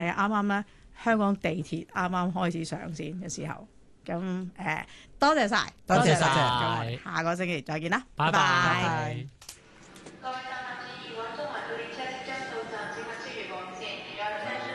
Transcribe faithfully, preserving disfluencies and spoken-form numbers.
誒啱啱咧香港地鐵啱啱開始上線嘅時候，咁誒、呃、多謝晒， 多謝晒咁我哋下個星期再見啦， 拜拜。